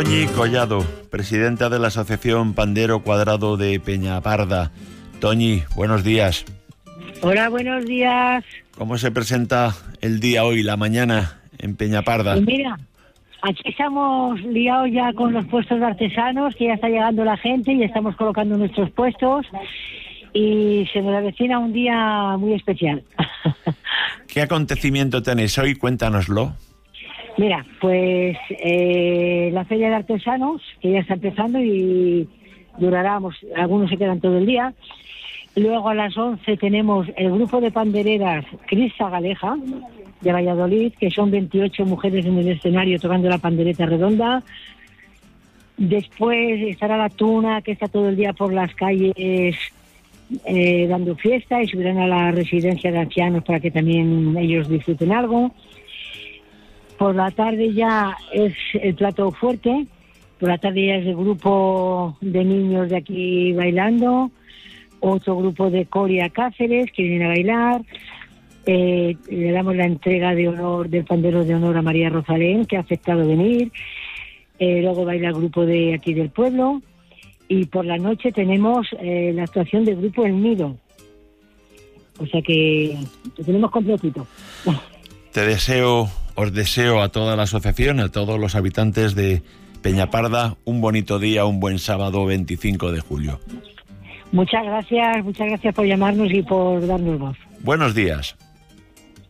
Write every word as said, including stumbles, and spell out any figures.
Toñi Collado, presidenta de la Asociación Pandero Cuadrado de Peñaparda. Toñi, buenos días. Hola, buenos días. ¿Cómo se presenta el día hoy, la mañana, en Peñaparda? Pues mira, aquí estamos liados ya con los puestos de artesanos, que ya está llegando la gente y estamos colocando nuestros puestos y se nos avecina un día muy especial. ¿Qué acontecimiento tenéis hoy? Cuéntanoslo. Mira, pues eh, la Feria de Artesanos, que ya está empezando y durará, algunos se quedan todo el día. Luego a las once tenemos el grupo de pandereras Crista Galeja, de Valladolid, que son veintiocho mujeres en el escenario tocando la pandereta redonda. Después estará la Tuna, que está todo el día por las calles eh, dando fiesta, y subirán a la residencia de ancianos para que también ellos disfruten algo. Por la tarde ya es el plato fuerte, por la tarde ya es el grupo de niños de aquí bailando, otro grupo de Coria Cáceres que vienen a bailar, eh, le damos la entrega de honor del pandero de honor a María Rosalén, que ha aceptado venir, eh, luego baila el grupo de aquí del pueblo, y por la noche tenemos eh, la actuación del grupo El Nido, o sea que lo tenemos completito. Te deseo... Os deseo a toda la asociación, a todos los habitantes de Peñaparda, un bonito día, un buen sábado veinticinco de julio. Muchas gracias, muchas gracias por llamarnos y por darnos voz. Buenos días.